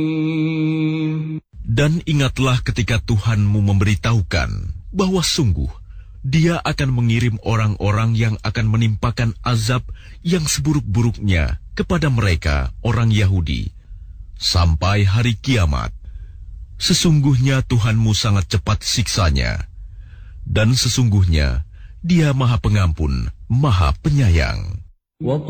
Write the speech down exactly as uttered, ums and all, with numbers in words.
Dan ingatlah ketika Tuhanmu memberitahukan bahwa sungguh Dia akan mengirim orang-orang yang akan menimpakan azab yang seburuk-buruknya kepada mereka, orang Yahudi, sampai hari kiamat. Sesungguhnya Tuhanmu sangat cepat siksanya, dan sesungguhnya Dia Maha Pengampun, Maha Penyayang.